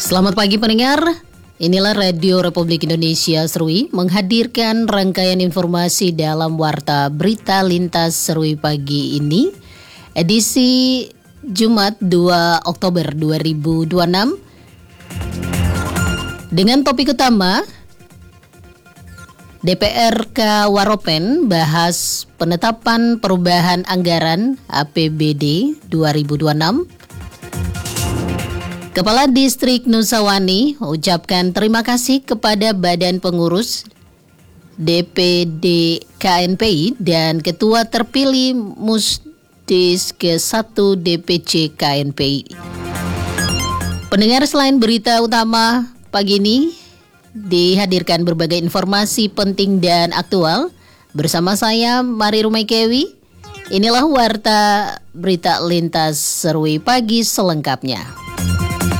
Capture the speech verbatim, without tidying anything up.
Selamat pagi pendengar, inilah Radio Republik Indonesia Serui menghadirkan rangkaian informasi dalam Warta Berita Lintas Serui pagi ini, edisi Jumat dua Oktober dua ribu dua puluh enam, dengan topik utama D P R K Waropen bahas penetapan perubahan anggaran A P B D dua ribu dua puluh enam. Kepala Distrik Nusawani ucapkan terima kasih kepada Badan Pengurus D P D K N P I dan Ketua terpilih Musdis ke satu D P C K N P I. Pendengar, selain berita utama pagi ini, dihadirkan berbagai informasi penting dan aktual. Bersama saya, Mari Rumaikewi. Inilah Warta Berita Lintas Serui pagi selengkapnya.